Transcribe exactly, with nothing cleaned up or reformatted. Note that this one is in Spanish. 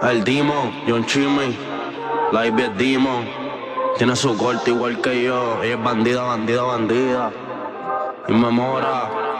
El Demon, John Chimmy, la Ivy es Demon. Tiene su corte igual que yo. Ella es bandida, bandida, bandida. Y me mora.